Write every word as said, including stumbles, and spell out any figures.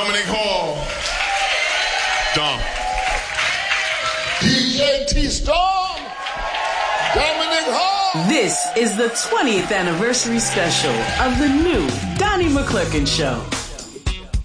Dominic Hall. Dom. D J T-Storm. Dominic Hall. This is the twentieth anniversary special of the new Donnie McClurkin Show.